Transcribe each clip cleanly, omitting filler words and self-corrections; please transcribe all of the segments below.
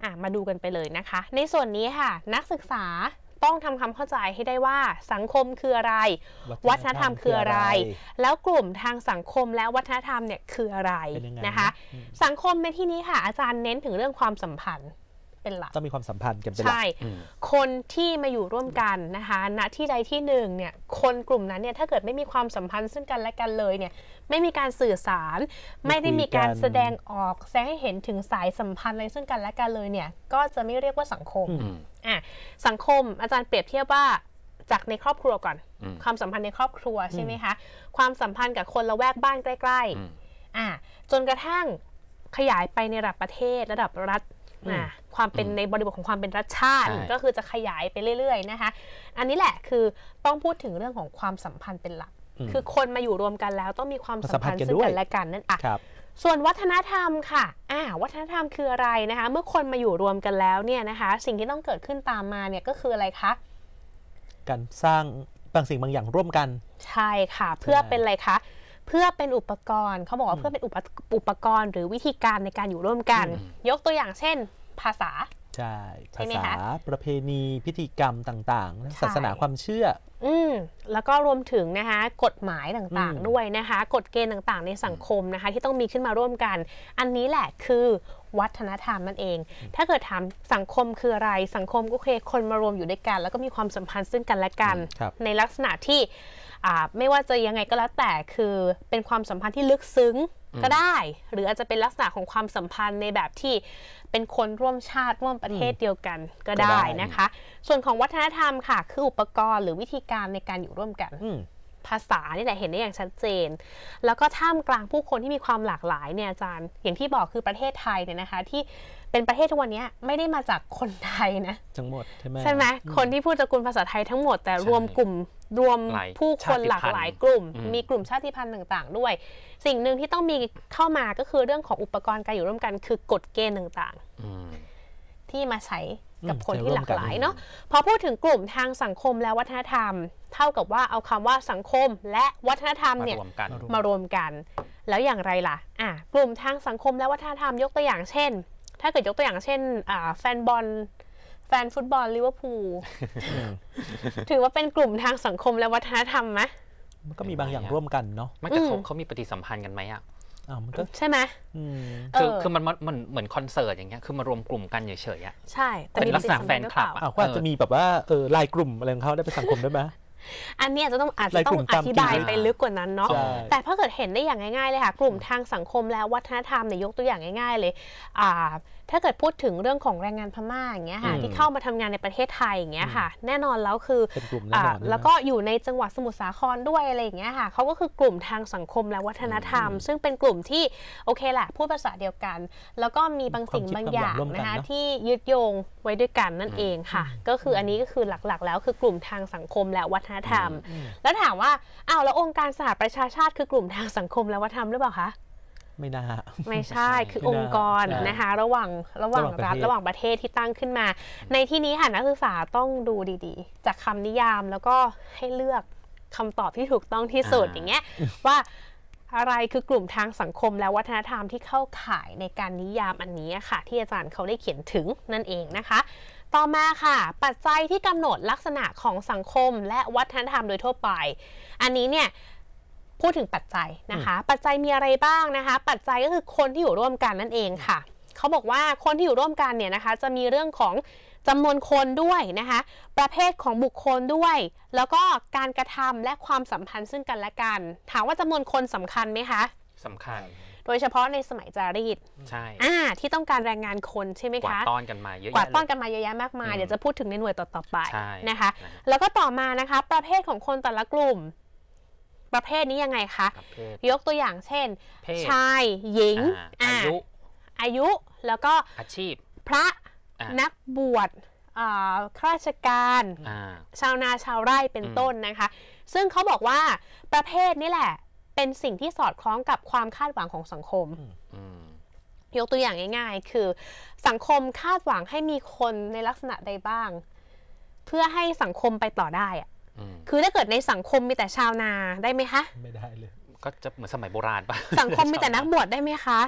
มาดูกันไปเลยนะคะในส่วนนี้ค่ะนักศึกษาต้องทำความเข้าใจให้ได้ว่าสังคมคืออะไรวัฒนธรรมคืออะไรแล้วกลุ่มทางสังคมและวัฒนธรรมเนี่ยคืออะไรนะคะสังคมในที่นี้ค่ะอาจารย์เน้นถึงเรื่องความสัมพันธ์เป็นหลักต้องมีความสัมพันธ์กันเป็นหลักใช่คนที่มาอยู่ร่วมกันนะคะณที่ใดที่หนึ่งเนี่ยคนกลุ่มนั้นเนี่ยถ้าเกิดไม่มีความสัมพันธ์ซึ่งกันและกันเลยเนี่ยไม่มีการสื่อสารไม่ได้มีการแสดงออกแสดงให้เห็นถึงสายสัมพันธ์อะไรซึ่งกันและกันเลยเนี่ยก็จะไม่เรียกว่าสังคมสังคมอาจารย์เปรียบเทียบว่าจากในครอบครัวก่อนความสัมพันธ์ในครอบครัวใช่ไหมคะความสัมพันธ์กับคนละแวกบ้านใกล้ๆจนกระทั่งขยายไปในระดับประเทศระดับรัฐความเป็นในบริบทของความเป็นรัฐชาติก็คือจะขยายไปเรื่อยๆนะคะอันนี้แหละคือต้องพูดถึงเรื่องของความสัมพันธ์เป็นหลักคือคนมาอยู่รวมกันแล้วต้องมีความสัมพันธ์ซึ่งกันและกันนั่นส่วนวัฒนธรรมค่ะวัฒนธรรมคืออะไรนะคะเมื่อคนมาอยู่รวมกันแล้วเนี่ยนะคะสิ่งที่ต้องเกิดขึ้นตามมาเนี่ยก็คืออะไรคะการสร้างบางสิ่งบางอย่างร่วมกันใช่ค่ะเพื่อเป็นอะไรคะเพื่อเป็นอุปกรณ์เขาบอกว่าเพื่อเป็นอุปกรณ์หรือวิธีการในการอยู่ร่วมกันยกตัวอย่างเช่นภาษาใช่ภาษาประเพณีพิธีกรรมต่างๆศาสนาความเชื่อแล้วก็รวมถึงนะคะกฎหมายต่างๆด้วยนะคะกฎเกณฑ์ต่างๆในสังคมนะคะที่ต้องมีขึ้นมาร่วมกันอันนี้แหละคือวัฒนธรรมนั่นเองถ้าเกิดถามสังคมคืออะไรสังคมก็คือคนมารวมอยู่ด้วยกันแล้วก็มีความสัมพันธ์ซึ่งกันและกันในลักษณะที่ไม่ว่าจะยังไงก็แล้วแต่คือเป็นความสัมพันธ์ที่ลึกซึ้งก็ได้หรืออาจจะเป็นลักษณะของความสัมพันธ์ในแบบที่เป็นคนร่วมชาติร่วมประเทศเดียวกันก็ได้นะคะส่วนของวัฒนธรรมค่ะคืออุปกรณ์หรือวิธีการในการอยู่ร่วมกันภาษานี่แหละเห็นได้อย่างชัดเจนแล้วก็ท่ามกลางผู้คนที่มีความหลากหลายเนี่ยอาจารย์อย่างที่บอกคือประเทศไทยเนี่ยนะคะที่เป็นประเทศทุกวันนี้ไม่ได้มาจากคนไทยนะทั้งหมดใช่ไหมคนที่พูดตระกูลภาษาไทยทั้งหมดแต่รวมกลุ่มรวมผู้คนหลากหลายกลุ่มมีกลุ่มชาติพันธุ์ต่างๆด้วยสิ่งหนึ่งที่ต้องมีเข้ามาก็คือเรื่องของอุปกรณ์การอยู่ร่วมกันคือกฎเกณฑ์ต่างๆที่มาใช้กับคนที่หลากหลายเนาะพอพูดถึงกลุ่มทางสังคมและวัฒนธรรมเท่ากับว่าเอาคำว่าสังคมและวัฒนธรรมเนี่ยมารวมกันแล้วอย่างไรล่ะกลุ่มทางสังคมและวัฒนธรรมยกตัวอย่างเช่นถ้าเกิดยกตัวอย่างเช่นแฟนฟุตบอลลิเวอร์พูลถือว่าเป็นกลุ่มทางสังคมและวัฒนธรรมไหมมันก็มีบางอย่างร่วมกันเนาะแต่เขามีปฏิสัมพันธ์กันไหมใช่ไหมคือมันเหมือนคอนเสิร์ตอย่างเงี้ยคือมารวมกลุ่มกันเฉยๆใช่แต่เป็นลักษณะแฟนคลับก็อาจจะมีแบบว่าไลน์กลุ่มอะไรของเขาได้เป็นสังคมได้ไหมอันนี้อาจจะต้องอธิบายไปลึกกว่านั้นเนาะแต่ถ้าเกิดเห็นได้อย่างง่ายๆเลยค่ะกลุ่มทางสังคมและวัฒนธรรมเนี่ยยกตัวอย่างง่ายๆเลยถ้าเกิดพูดถึงเรื่องของแรงงานพม่าอย่างเงี้ยค่ะที่เข้ามาทำงานในประเทศไทยอย่างเงี้ยค่ะแน่นอนแล้วคือแล้วก็อยู่ในจังหวัดสมุทรสาครด้วยอะไรอย่างเงี้ยค่ะเขาก็คือกลุ่มทางสังคมและวัฒนธรรมซึ่งเป็นกลุ่มที่โอเคแหละพูดภาษาเดียวกันแล้วก็มีบางสิ่งบางอย่างนะคะที่ยึดโยงไว้ด้วยกันนั่นเองค่ะก็คืออันนี้ก็คือหลักๆแล้วคือกลุ่มทางสังคมและวัฒนธรรมแล้วถามว่าแล้วองค์การสหประชาชาติคือกลุ่มทางสังคมและวัฒนธรรมหรือเปล่าคะไม่ใช่คือองค์กรนะคะระหว่างรัฐระหว่างประเทศที่ตั้งขึ้นมาในที่นี้ค่ะนักศึกษาต้องดูดีๆจากคำนิยามแล้วก็ให้เลือกคำตอบที่ถูกต้องที่สุดอย่างเงี้ยว่าอะไรคือกลุ่มทางสังคมและวัฒนธรรมที่เข้าข่ายในการนิยามอันนี้ค่ะที่อาจารย์เขาได้เขียนถึงนั่นเองนะคะต่อมาค่ะปัจจัยที่กำหนดลักษณะของสังคมและวัฒนธรรมโดยทั่วไปอันนี้เนี่ยพูดถึงปัจจัยนะคะปัจจัยมีอะไรบ้างนะคะปัจจัยก็คือคนที่อยู่ร่วมกันนั่นเองค่ะเขาบอกว่าคนที่อยู่ร่วมกันเนี่ยนะคะจะมีเรื่องของจำนวนคนด้วยนะคะประเภทของบุคคลด้วยแล้วก็การกระทำและความสัมพันธ์ซึ่งกันและกันถามว่าจำนวนคนสำคัญไหมคะสำคัญโดยเฉพาะในสมัยจารีตใช่ที่ต้องการแรงงานคนใช่ไหมคะกวาดต้อนกันมาเยอะกวาดต้อนกันมาเยอะแยะมากมายเดี๋ยวจะพูดถึงในหน่วยต่อไปนะคะแล้วก็ต่อมานะคะประเภทของคนแต่ละกลุ่มประเภทนี้ยังไงคะยกตัวอย่างเช่นชายหญิงอายุแล้วก็อาชีพพระนักบวชข้าราชการชาวนาชาวไร่เป็นต้นนะคะซึ่งเขาบอกว่าประเภทนี้แหละเป็นสิ่งที่สอดคล้องกับความคาดหวังของสังคมยกตัวอย่างง่ายๆคือสังคมคาดหวังให้มีคนในลักษณะใดบ้างเพื่อให้สังคมไปต่อได้คือถ้าเกิดในสังคมมีแต่ชาวนาได้ไหมคะไม่ได้เลยก็จะเหมือนสมัยโบราณป่ะสังคมมีแต่นักบวชได้ไหมคะ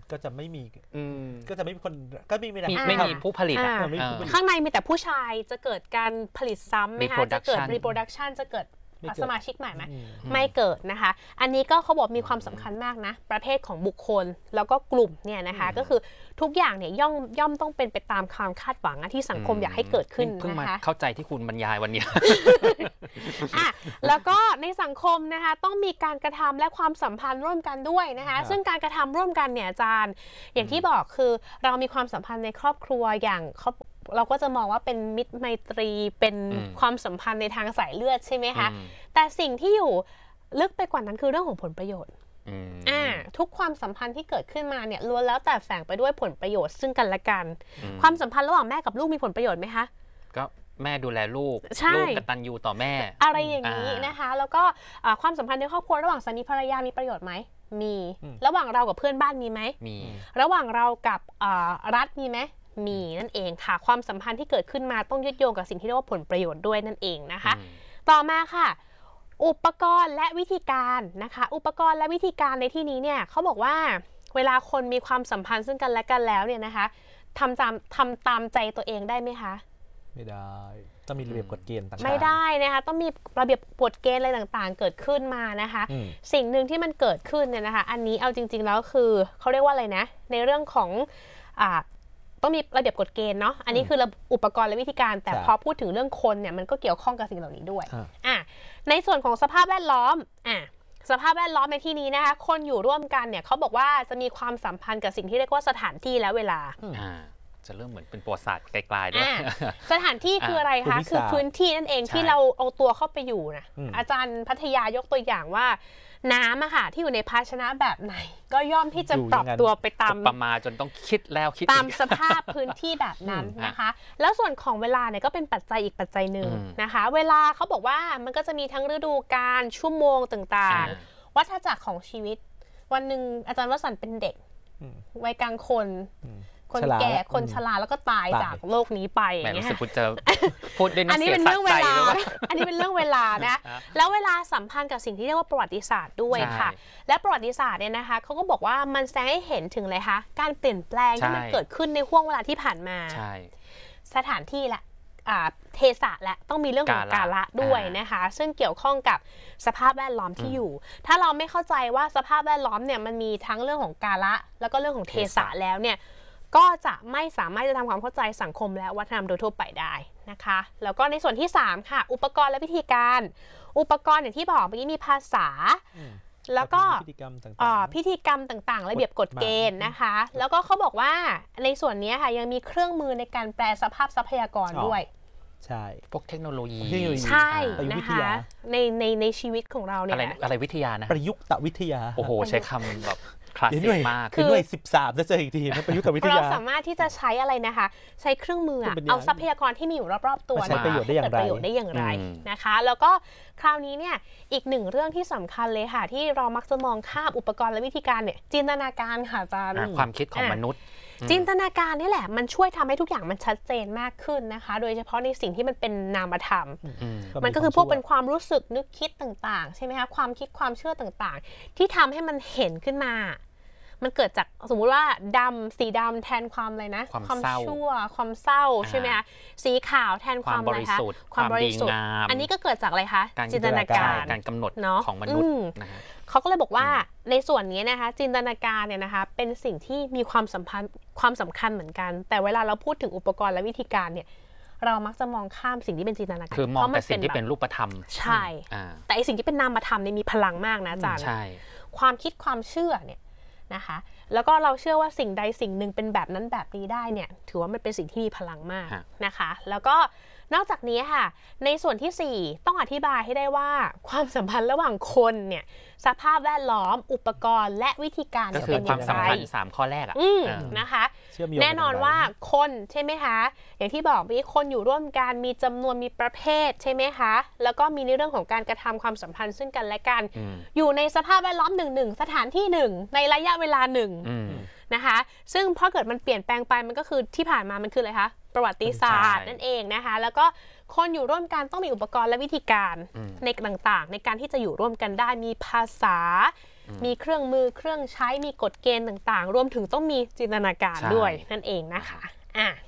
ก็จะไม่มีคนก็ไม่มีไม่มีผู้ผลิตข้างในมีแต่ผู้ชายจะเกิดการผลิตซ้ำไหมคะจะเกิด reproduction จะเกิดสมาชิกใหม่ไหมไม่เกิดนะคะอันนี้ก็เขาบอกมีความสำคัญมากนะประเภทของบุคคลแล้วก็กลุ่มเนี่ยนะคะก็คือทุกอย่างเนี่ยย่อมต้องเป็นไปตามความคาดหวังที่สังคมอยากให้เกิดขึ้นนะคะเพิ่งมาเข้าใจที่คุณบรรยายวันนี้แล้วก็ในสังคมนะคะต้องมีการกระทำและความสัมพันธ์ร่วมกันด้วยนะคะซึ่งการกระทำร่วมกันเนี่ยอาจารย์อย่างที่บอกคือเรามีความสัมพันธ์ในครอบครัวอย่างเราก็จะมองว่าเป็นมิตรไมตรีเป็นความสัมพันธ์ในทางสายเลือดใช่ไหมคะแต่สิ่งที่อยู่ลึกไปกว่านั้นคือเรื่องของผลประโยชน์ทุกความสัมพันธ์ที่เกิดขึ้นมาเนี่ยล้วนแล้วแต่แฝงไปด้วยผลประโยชน์ซึ่งกันและกันความสัมพันธ์ระหว่างแม่กับลูกมีผลประโยชน์ไหมคะก็แม่ดูแลลูกลูกกตัญญูต่อแม่อะไรอย่างนี้นะคะแล้วก็ความสัมพันธ์ในครอบครัวระหว่างสามีภรรยามีประโยชน์ไหมมีระหว่างเรากับเพื่อนบ้านมีไหมมีระหว่างเรากับรัฐมีไหมมีนั่นเองค่ะความสัมพันธ์ที่เกิดขึ้นมาต้องยึดโยงกับสิ่งที่เรียกว่าผลประโยชน์ด้วยนั่นเองนะคะต่อมาค่ะอุปกรณ์และวิธีการนะคะอุปกรณ์และวิธีการในที่นี้เนี่ยเขาบอกว่าเวลาคนมีความสัมพันธ์ซึ่งกันและกันแล้วเนี่ยนะคะทำตามใจตัวเองได้ไหมคะไม่ได้ต้องมีระเบียบกฎเกณฑ์ต่างๆไม่ได้นะคะต้องมีระเบียบกฎเกณฑ์อะไรต่างๆเกิดขึ้นมานะคะสิ่งหนึ่งที่มันเกิดขึ้นเนี่ยนะคะอันนี้เอาจริงๆแล้วคือเขาเรียกว่าอะไรนะในเรื่องของต้องมีระเบียบกฎเกณฑ์เนาะอันนี้คืออุปกรณ์และวิธีการแต่พอพูดถึงเรื่องคนเนี่ยมันก็เกี่ยวข้องกับสิ่งเหล่านี้ด้วยในส่วนของสภาพแวดล้อมสภาพแวดล้อมในที่นี้นะคะคนอยู่ร่วมกันเนี่ยเขาบอกว่าจะมีความสัมพันธ์กับสิ่งที่เรียกว่าสถานที่และเวลาจะเริ่มเหมือนเป็นประวัติศาสตร์ไกลๆด้วยสถานที่คืออะไรคะคือพื้นที่นั่นเองที่เราเอาตัวเข้าไปอยู่นะอาจารย์พัทยายกตัวอย่างว่าน้ำอะค่ะที่อยู่ในภาชนะแบบไหนก็ย่อมที่จะปรับตัวไปตามประมาณจนต้องคิดแล้วคิดตามสภาพพื้นที่แบบนั้นนะคะแล้วส่วนของเวลาเนี่ยก็เป็นปัจจัยอีกปัจจัยหนึ่งนะคะเวลาเขาบอกว่ามันก็จะมีทั้งฤดูกาลชั่วโมงต่างๆวัฏจักรของชีวิตวันหนึ่งอาจารย์วสันต์เป็นเด็กวัยกลางคนแก่คนชราแล้วก็ตายจากโลกนี้ไปอย่างเงี้ยรู้สึกคุณจะพูดได้อันนี้เป็นเรื่องเวลาอันนี้เป็นเรื่องเวลานะแล้วเวลาสัมพันธ์กับสิ่งที่เรียกว่าประวัติศาสตร์ด้วยค่ะและประวัติศาสตร์เนี่ยนะคะเขาก็บอกว่ามันแสดงให้เห็นถึงอะไรคะการเปลี่ยนแปลงที่มันเกิดขึ้นในห่วงเวลาที่ผ่านมาสถานที่ละเทศะและต้องมีเรื่องของกาละด้วยนะคะซึ่งเกี่ยวข้องกับสภาพแวดล้อมที่อยู่ถ้าเราไม่เข้าใจว่าสภาพแวดล้อมเนี่ยมันมีทั้งเรื่องของกาละแล้วก็เรื่องของเทศะแล้วเนี่ยก็จะไม่สามารถจะทำความเข้าใจสังคมและวัฒนธรรมโดยทั่วไปได้นะคะแล้วก็ในส่วนที่3ค่ะอุปกรณ์และวิธีการอุปกรณ์อย่างที่บอกเมื่อกี้มีภาษาแล้วก็พิธีกรรมต่างๆระเบียบกฎเกณฑ์นะคะแล้วก็เขาบอกว่าในส่วนนี้ค่ะยังมีเครื่องมือในการแปลสภาพทรัพยากรด้วยใช่พวกเทคโนโลยีใช่นะคะในชีวิตของเราเนี่ยอะไรวิทยานะประยุกต์วิทยาโอ้โหใช้คำแบบคลาสสิกมากคือหน่วย13จะเจออีกทีนะประยุกต์วิทยาเราสามารถที่จะใช้อะไรนะคะใช้เครื่องมือเอาทรัพยากรที่มีอยู่รอบๆตัวใช้ประโยชน์ได้อย่างไรนะคะแล้วก็คราวนี้เนี่ยอีกหนึ่งเรื่องที่สำคัญเลยค่ะที่เรามักจะมองข้ามอุปกรณ์และวิธีการเนี่ยจินตนาการค่ะอาจารย์ความคิดของมนุษย์จินตนาการนี่แหละมันช่วยทำให้ทุกอย่างมันชัดเจนมากขึ้นนะคะโดยเฉพาะในสิ่งที่มันเป็นนามธรรมมันก็คือพวกเป็นความรู้สึกนึกคิดต่างๆใช่ไหมคะความคิดความเชื่อต่างๆที่ทำให้มันเห็นขึ้นมามันเกิดจากสมมุติว่าสีดำแทนความอะไรนะความชั่วความเศร้าใช่ไหมคะสีขาวแทนความอะไรคะความบริสุทธิ์อันนี้ก็เกิดจากอะไรคะจินตนาการการกำหนดของมนุษย์นะคะเขาก็เลยบอกว่าในส่วนนี้นะคะจินตนาการเนี่ยนะคะเป็นสิ่งที่มีความสำคัญเหมือนกันแต่เวลาเราพูดถึงอุปกรณ์และวิธีการเนี่ยเรามักจะมองข้ามสิ่งที่เป็นจินตนาการคือมองแต่สิ่งที่เป็นรูปธรรมใช่แต่ไอสิ่งที่เป็นนามธรรมเนี่ยมีพลังมากนะอาจารย์ความคิดความเชื่อเนี่ยนะคะแล้วก็เราเชื่อว่าสิ่งใดสิ่งหนึ่งเป็นแบบนั้นแบบนี้ได้เนี่ยถือว่ามันเป็นสิ่งที่มีพลังมากนะคะแล้วก็นอกจากนี้ค่ะในส่วนที่4ต้องอธิบายให้ได้ว่าความสัมพันธ์ระหว่างคนเนี่ยสภาพแวดล้อมอุปกรณ์และวิธีการก็คือความสัมพันธ์3ข้อแรกนะคะแน่นอนว่าคนใช่ไหมคะอย่างที่บอกมีคนอยู่ร่วมกันมีจำนวนมีประเภทใช่ไหมคะแล้วก็มีในเรื่องของการกระทำความสัมพันธ์ซึ่งกันและกันอยู่ในสภาพแวดล้อม1สถานที่1ในระยะเวลา1นะคะซึ่งพอเกิดมันเปลี่ยนแปลงไปมันก็คือที่ผ่านมามันคืออะไรคะประวัติศาสตร์นั่นเองนะคะแล้วก็คนอยู่ร่วมกันต้องมีอุปกรณ์และวิธีการในต่างๆในการที่จะอยู่ร่วมกันได้มีภาษามีเครื่องมือเครื่องใช้มีกฎเกณฑ์ต่างๆ รวมถึงต้องมีจินตนาการด้วยนั่นเองนะคะ